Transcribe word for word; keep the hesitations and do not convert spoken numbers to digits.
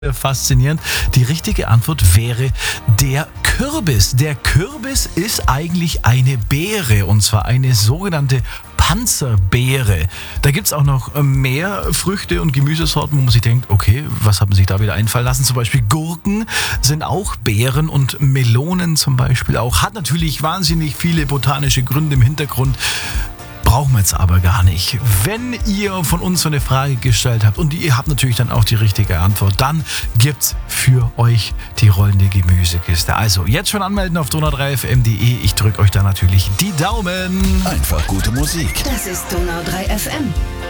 Faszinierend. Die richtige Antwort wäre der Kürbis. Der Kürbis ist eigentlich eine Beere, und zwar eine sogenannte Panzerbeere. Da gibt es auch noch mehr Früchte und Gemüsesorten, wo man sich denkt, okay, was haben sich da wieder einfallen lassen? Zum Beispiel Gurken sind auch Beeren und Melonen zum Beispiel auch. Hat natürlich wahnsinnig viele botanische Gründe im Hintergrund. Brauchen wir jetzt aber gar nicht. Wenn ihr von uns so eine Frage gestellt habt und ihr habt natürlich dann auch die richtige Antwort, dann gibt's für euch die rollende Gemüsekiste. Also jetzt schon anmelden auf donau drei f m punkt d e. Ich drücke euch da natürlich die Daumen. Einfach gute Musik. Das ist Donau drei F M.